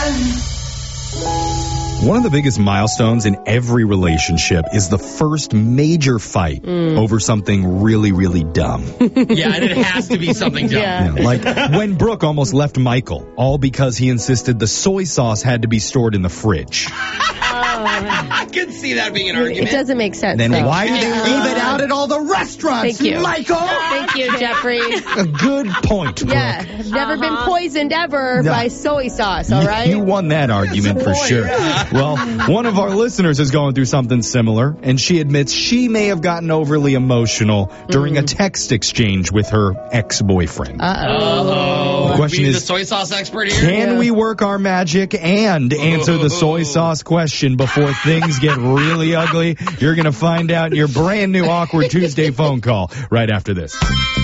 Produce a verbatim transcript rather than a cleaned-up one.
One of the biggest milestones in every relationship is the first major fight mm. over something really, really dumb. Yeah, and it has to be something dumb. Yeah. Yeah, like when Brooke almost left Michael, all because he insisted the soy sauce had to be stored in the fridge. I could see that being an argument. It doesn't make sense. Then though. why do they leave it out at all the restaurants, Thank you. Michael? Thank you, Jeffrey. A good point, Brooke. Yeah, I've never Uh-huh. been poisoned ever no. by soy sauce, all right? You won that argument for point, sure. Yeah. Well, one of our listeners is going through something similar, and she admits she may have gotten overly emotional during mm. a text exchange with her ex-boyfriend. Uh-oh. Uh-oh. The question we is, the soy sauce expert here? Can yeah. we work our magic and answer the soy sauce question before things get really ugly? You're going to find out in your brand new Awkward Tuesday phone call right after this.